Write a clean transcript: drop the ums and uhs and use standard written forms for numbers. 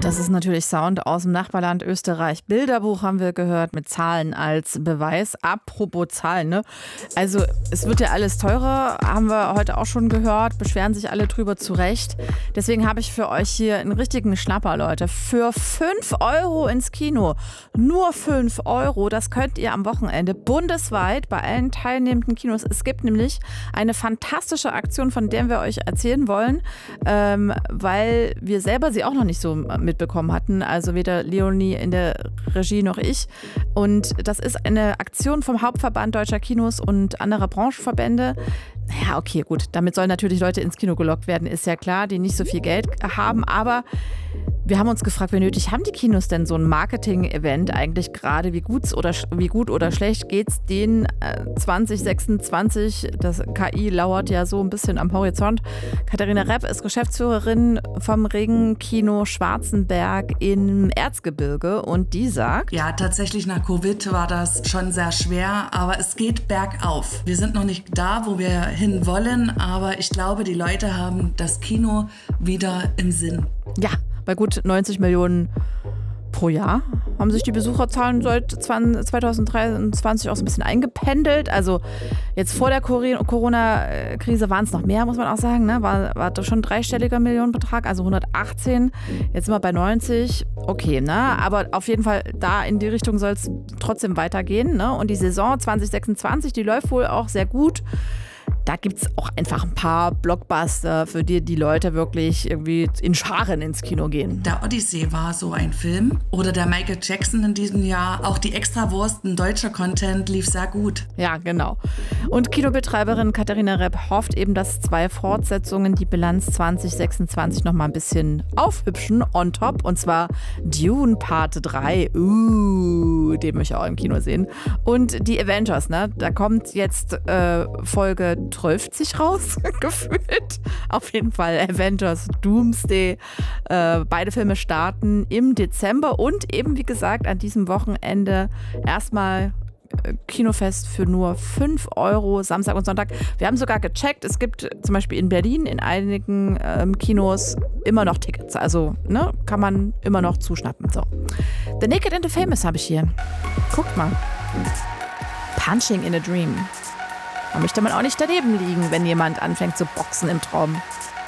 Das ist natürlich Sound aus dem Nachbarland Österreich. Bilderbuch haben wir gehört mit Zahlen als Beweis. Apropos Zahlen, ne? Also es wird ja alles teurer, haben wir heute auch schon gehört, beschweren sich alle drüber, zu Recht. Deswegen habe ich für euch hier einen richtigen Schnapper, Leute. Für 5 Euro ins Kino. Nur 5 Euro, das könnt ihr am Wochenende bundesweit bei allen teilnehmenden Kinos. Es gibt nämlich eine fantastische Aktion, von der wir euch erzählen wollen, weil wir selber sie auch noch nicht so mitbekommen hatten, also weder Leonie in der Regie noch ich. Und das ist eine Aktion vom Hauptverband Deutscher Kinos und anderer Branchenverbände. Naja, okay, gut, damit sollen natürlich Leute ins Kino gelockt werden, ist ja klar, die nicht so viel Geld haben, aber wir haben uns gefragt, wie nötig haben die Kinos denn so ein Marketing-Event eigentlich gerade? Wie gut oder schlecht geht's denen 2026? Das KI lauert ja so ein bisschen am Horizont. Katharina Repp ist Geschäftsführerin vom Ring-Kino Schwarzenberg im Erzgebirge und die sagt: Ja, tatsächlich nach Covid war das schon sehr schwer, aber es geht bergauf. Wir sind noch nicht da, wo wir hin wollen, aber ich glaube, die Leute haben das Kino wieder im Sinn. Ja, bei gut 90 Millionen pro Jahr haben sich die Besucherzahlen seit 2023 auch so ein bisschen eingependelt. Also jetzt vor der Corona-Krise waren es noch mehr, muss man auch sagen. Ne? War doch schon ein dreistelliger Millionenbetrag, also 118. Jetzt sind wir bei 90. Okay, ne? Aber auf jeden Fall da in die Richtung soll es trotzdem weitergehen. Ne? Und die Saison 2026, die läuft wohl auch sehr gut. Da gibt es auch einfach ein paar Blockbuster, für die die Leute wirklich irgendwie in Scharen ins Kino gehen. Der Odyssey war so ein Film. Oder der Michael Jackson in diesem Jahr. Auch die Extrawurst, ein deutscher Content, lief sehr gut. Ja, genau. Und Kinobetreiberin Katharina Repp hofft eben, dass 2 Fortsetzungen die Bilanz 2026 noch mal ein bisschen aufhübschen on top. Und zwar Dune Part 3. Den möchte ich auch im Kino sehen. Und die Avengers, ne? Da kommt jetzt Folge 12 raus, gefühlt. Auf jeden Fall Avengers Doomsday. Beide Filme starten im Dezember und eben, wie gesagt, an diesem Wochenende erstmal Kinofest für nur 5 Euro, Samstag und Sonntag. Wir haben sogar gecheckt, es gibt zum Beispiel in Berlin in einigen Kinos immer noch Tickets. Also ne, kann man immer noch zuschnappen. So. The Naked and the Famous habe ich hier. Guckt mal. Punching in a Dream. Da möchte man auch nicht daneben liegen, wenn jemand anfängt zu boxen im Traum.